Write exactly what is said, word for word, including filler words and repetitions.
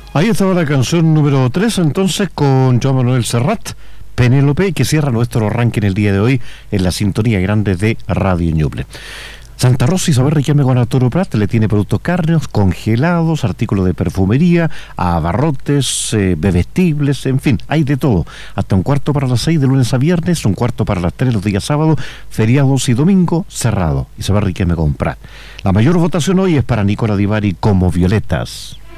Ahí estaba la canción número tres, entonces, con Joan Manuel Serrat, Penélope, que cierra nuestro ranking el día de hoy en la sintonía grande de Radio Ñuble. Santa Rosa, Isabel Riquelme con Arturo Prat le tiene productos cárneos, congelados, artículos de perfumería, abarrotes, eh, bebestibles, en fin, hay de todo. Hasta un cuarto para las seis de lunes a viernes, un cuarto para las tres los días sábados, feriados y domingo, cerrado. Isabel Riquelme con Prat. La mayor votación hoy es para Nicola Di Bari como Violetas.